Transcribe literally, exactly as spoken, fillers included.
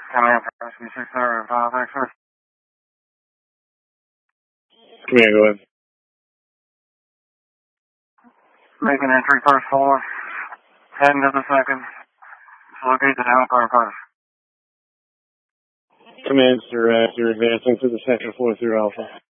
Command Rescue six zero five X sir. Command, go ahead. Making entry first floor. Heading to the second. Locate the down car first. Command, sir, uh, you're advancing to the second floor through Alpha.